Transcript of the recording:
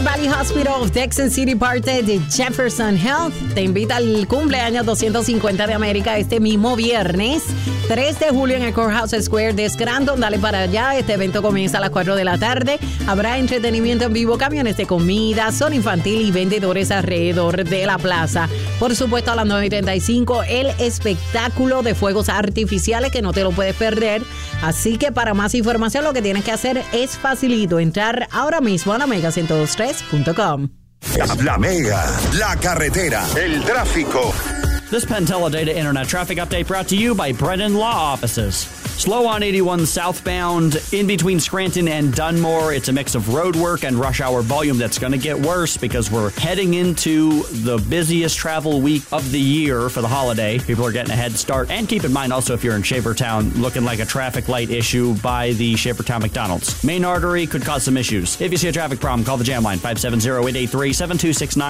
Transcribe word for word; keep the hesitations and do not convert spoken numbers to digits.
Valley Hospital of Texas City, parte de Jefferson Health, te invita al cumpleaños doscientos cincuenta de América este mismo viernes, tres de julio en el Courthouse Square de Scranton. Dale para allá, este evento comienza a las cuatro de la tarde. Habrá entretenimiento en vivo, camiones de comida, zona infantil y vendedores alrededor de la plaza. Por supuesto, a las nueve y treinta y cinco, el espectáculo de fuegos artificiales que no te lo puedes perder. Así que para más información lo que tienes que hacer es facilito, entrar ahora mismo a la mega ciento dos tres punto com. La, la Mega, la carretera, el tráfico. This Penn Teledata Internet Traffic Update brought to you by Brennan Law Offices. Slow on eighty-one southbound in between Scranton and Dunmore. It's a mix of road work and rush hour volume that's going to get worse because we're heading into the busiest travel week of the year for the holiday. People are getting a head start. And keep in mind also, if you're in Shavertown, looking like a traffic light issue by the Shavertown McDonald's. Main artery could cause some issues. If you see a traffic problem, call the jam line five seven zero, eight eight three, seven two six nine.